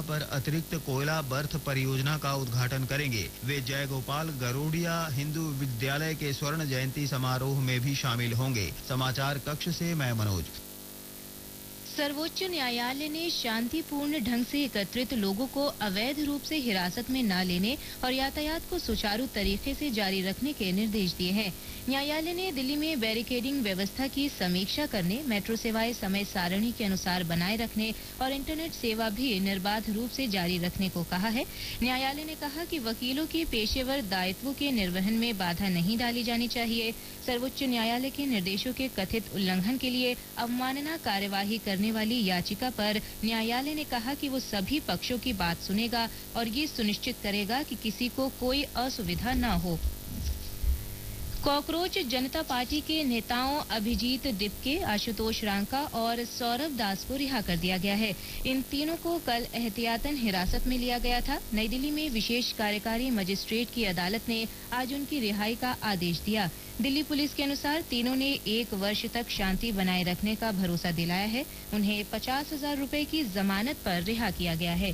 पर अतिरिक्त कोयला बर्थ परियोजना का उद्घाटन करेंगे। वे जयगोपाल गरोडिया हिंदू विद्यालय के स्वर्ण जयंती समारोह में भी शामिल होंगे। समाचार कक्ष से मैं मनोज। सर्वोच्च न्यायालय ने शांतिपूर्ण ढंग से एकत्रित लोगों को अवैध रूप से हिरासत में न लेने और यातायात को सुचारू तरीके से जारी रखने के निर्देश दिए हैं। न्यायालय ने दिल्ली में बैरिकेडिंग व्यवस्था की समीक्षा करने, मेट्रो सेवाएं समय सारणी के अनुसार बनाए रखने और इंटरनेट सेवा भी निर्बाध रूप से जारी रखने को कहा है। न्यायालय ने कहा कि वकीलों के पेशेवर दायित्वों के निर्वहन में बाधा नहीं डाली जानी चाहिए। सर्वोच्च न्यायालय के निर्देशों के कथित उल्लंघन के लिए अवमानना कार्यवाही करने वाली याचिका पर न्यायालय ने कहा कि वो सभी पक्षों की बात सुनेगा और ये सुनिश्चित करेगा कि किसी को कोई असुविधा न हो। कॉकरोच जनता पार्टी के नेताओं अभिजीत दिपके, आशुतोष रांका और सौरभ दास को रिहा कर दिया गया है। इन तीनों को कल एहतियातन हिरासत में लिया गया था। नई दिल्ली में विशेष कार्यकारी मजिस्ट्रेट की अदालत ने आज उनकी रिहाई का आदेश दिया। दिल्ली पुलिस के अनुसार तीनों ने 1 वर्ष तक शांति बनाए रखने का भरोसा दिलाया है। उन्हें 50,000 रुपए की जमानत पर रिहा किया गया है।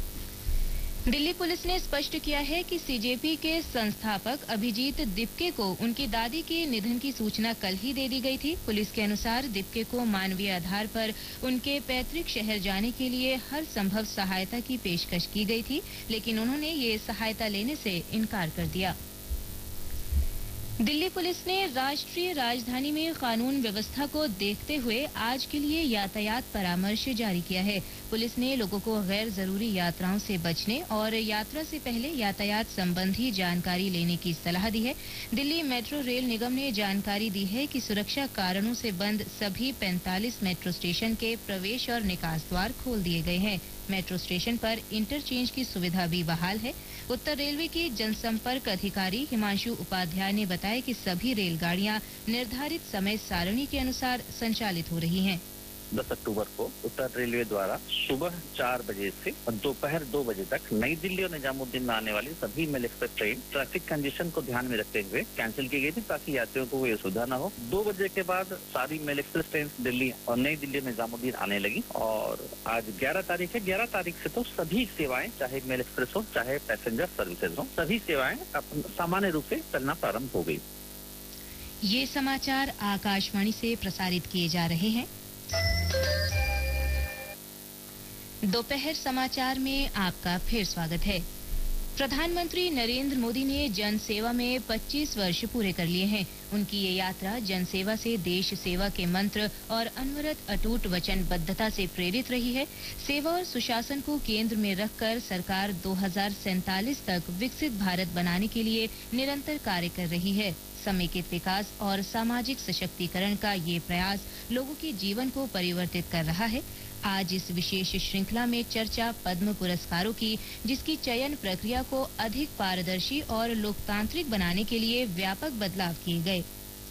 दिल्ली पुलिस ने स्पष्ट किया है कि सीजेपी के संस्थापक अभिजीत दिपके को उनकी दादी के निधन की सूचना कल ही दे दी गई थी। पुलिस के अनुसार दिपके को मानवीय आधार पर उनके पैतृक शहर जाने के लिए हर संभव सहायता की पेशकश की गई थी, लेकिन उन्होंने ये सहायता लेने से इनकार कर दिया। दिल्ली पुलिस ने राष्ट्रीय राजधानी में कानून व्यवस्था को देखते हुए आज के लिए यातायात परामर्श जारी किया है। पुलिस ने लोगों को गैर जरूरी यात्राओं से बचने और यात्रा से पहले यातायात संबंधी जानकारी लेने की सलाह दी है। दिल्ली मेट्रो रेल निगम ने जानकारी दी है कि सुरक्षा कारणों से बंद सभी 45 मेट्रो स्टेशन के प्रवेश और निकास द्वार खोल दिए गए हैं। मेट्रो स्टेशन पर इंटरचेंज की सुविधा भी बहाल है। उत्तर रेलवे के जनसंपर्क अधिकारी हिमांशु उपाध्याय ने बताया कि सभी रेलगाड़ियां निर्धारित समय सारणी के अनुसार संचालित हो रही हैं। 10 अक्टूबर को उत्तर रेलवे द्वारा सुबह 4 बजे से दोपहर 2 बजे तक नई दिल्ली और निजामुद्दीन में आने वाली सभी mail express train traffic condition को ध्यान में रखते हुए कैंसिल की गई थी, ताकि यात्रियों को कोई असुविधा न हो। 2 बजे के बाद सारी मेल एक्सप्रेस ट्रेन दिल्ली और नई दिल्ली निजामुद्दीन आने लगी और आज 11 तारीख है। 11 तारीख से तो सभी सेवाएं, चाहे मेल एक्सप्रेस हो चाहे पैसेंजर सर्विसेज हो, सभी सेवाएं सामान्य रूप से चलना प्रारंभ हो गई। ये समाचार आकाशवाणी से प्रसारित किए जा रहे हैं। दोपहर समाचार में आपका फिर स्वागत है। प्रधानमंत्री नरेंद्र मोदी ने जन सेवा में 25 वर्ष पूरे कर लिए हैं। उनकी ये यात्रा जन सेवा से देश सेवा के मंत्र और अनवरत अटूट वचनबद्धता से प्रेरित रही है। सेवा और सुशासन को केंद्र में रखकर सरकार 2047 तक विकसित भारत बनाने के लिए निरंतर कार्य कर रही है। समेकित विकास और सामाजिक सशक्तिकरण का ये प्रयास लोगों के जीवन को परिवर्तित कर रहा है। आज इस विशेष श्रृंखला में चर्चा पद्म पुरस्कारों की, जिसकी चयन प्रक्रिया को अधिक पारदर्शी और लोकतांत्रिक बनाने के लिए व्यापक बदलाव किए गए।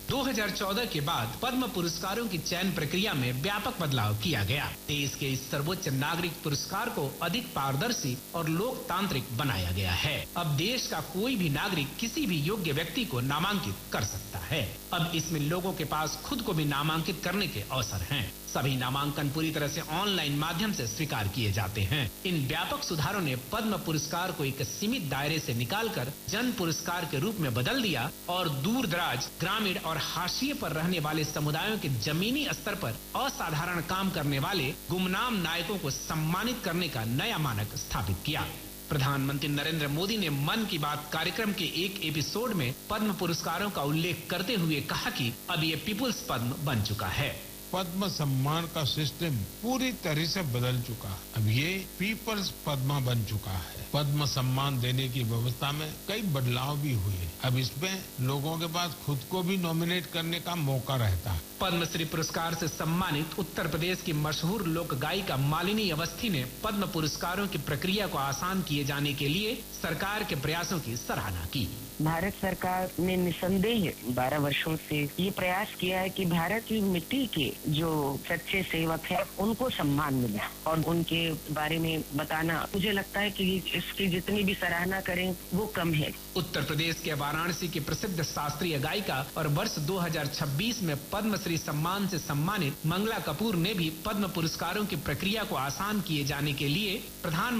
2014 के बाद पद्म पुरस्कारों की चयन प्रक्रिया में व्यापक बदलाव किया गया। देश के इस सर्वोच्च नागरिक पुरस्कार को अधिक पारदर्शी और लोकतांत्रिक बनाया गया है। अब देश का कोई भी नागरिक किसी भी योग्य व्यक्ति को नामांकित कर सकता है। अब इसमें लोगों के पास खुद को भी नामांकित करने के अवसर हैं। सभी नामांकन पूरी तरह से ऑनलाइन माध्यम से स्वीकार किए जाते हैं। इन व्यापक सुधारों ने पद्म पुरस्कार को एक सीमित दायरे से निकालकर जन पुरस्कार के रूप में बदल दिया और दूर दराज, ग्रामीण और हाशिए पर रहने वाले समुदायों के जमीनी स्तर पर असाधारण काम करने वाले गुमनाम नायकों को सम्मानित करने का नया मानक स्थापित किया। प्रधानमंत्री नरेंद्र मोदी ने मन की बात कार्यक्रम के एक एपिसोड में पद्म पुरस्कारों का उल्लेख करते हुए कहा कि अब ये पीपुल्स पद्म बन चुका है। पद्म सम्मान का सिस्टम पूरी तरह से बदल चुका है। अब ये पीपल्स पद्मा बन चुका है। पद्म सम्मान देने की व्यवस्था में कई बदलाव भी हुए। अब इसमें लोगों के पास खुद को भी नॉमिनेट करने का मौका रहता है। पद्मश्री पुरस्कार से सम्मानित उत्तर प्रदेश की मशहूर लोक गायिका मालिनी अवस्थी ने पद्म पुरस्कारों की प्रक्रिया को आसान किए जाने के लिए सरकार के प्रयासों की सराहना की। भारत सरकार ने निसंदेह 12 वर्षों से ये प्रयास किया है कि भारत की मिट्टी के जो सच्चे सेवक हैं उनको सम्मान मिले और उनके बारे में बताना, मुझे लगता है कि इसकी जितनी भी सराहना करें वो कम है। उत्तर प्रदेश के वाराणसी की प्रसिद्ध शास्त्रीय गायिका और वर्ष 2026 में पद्मश्री सम्मान से सम्मानित मंगला कपूर ने भी पद्म पुरस्कारों की प्रक्रिया को आसान किए जाने के लिए प्रधान